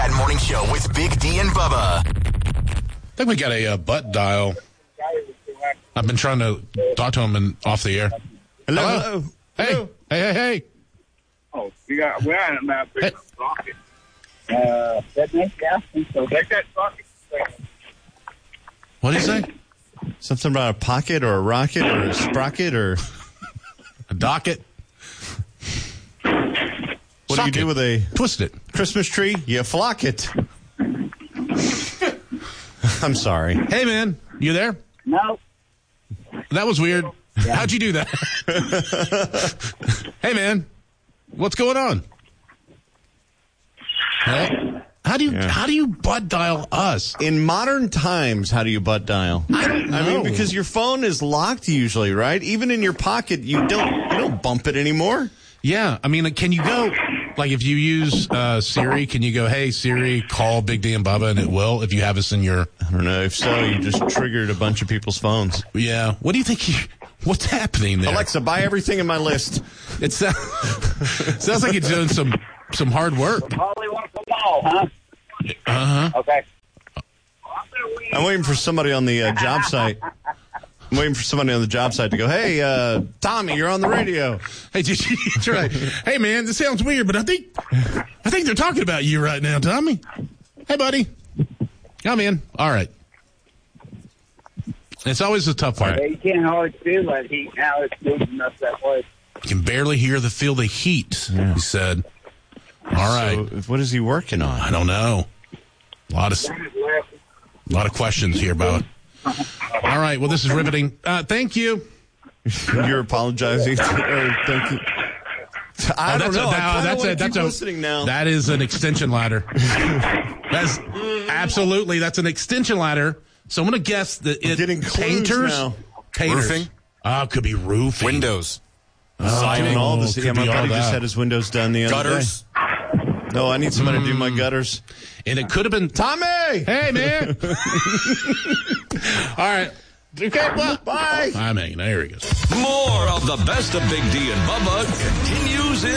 That morning show with Big D and Bubba. I think we got a butt dial. I've been trying to talk to him off the air. Hello. Hey. Oh, we're on a map. Hey. Rocket. That makes so take that socket. What did he say? Something about a pocket or a rocket or a sprocket or A docket? what do you do with a Twist it. Christmas tree? You flock it. I'm sorry. Hey, man. You there? No. That was weird. Yeah. How'd you do that? Hey, man. What's going on? Hey? How do you butt dial us? In modern times, how do you butt dial? I don't know. I mean, because your phone is locked usually, right? Even in your pocket, you don't bump it anymore. Yeah. I mean, can you go, like if you use Siri, can you go, hey, Siri, call Big D and Bubba, and it will if you have us in your... I don't know. If so, you just triggered a bunch of people's phones. Yeah. What do you think what's happening there? Alexa, buy everything in my list. It sounds like you're doing some hard work. Probably want to call, huh? Uh-huh. Okay. I'm waiting for somebody on the job site. I'm waiting for somebody on the job site to go, hey, Tommy, you're on the radio. Hey, that's right. Hey, man, this sounds weird, but I think they're talking about you right now, Tommy. Hey, buddy. Come in. All right. It's always a tough part. Yeah, you can't always feel that heat now. It's moving up that way. You can barely feel the heat, he said. All right. So, what is he working on? I don't know. A lot of questions here about it. All right. Well, this is riveting. Thank you. You're apologizing. Thank you. I don't know. That's listening now. That is an extension ladder. That's an extension ladder. So I'm going to guess that it's getting painters. Now. Painters. Roofing? It could be roofing. Windows. Doing all this. could Yeah, my be all buddy just that. had his windows done the other Gutters. day. No, I need somebody to do my gutters. And it could have been Tommy! Hey, man. All right. Okay, well, bye. There he goes. More of the best of Big D and Bubba continues in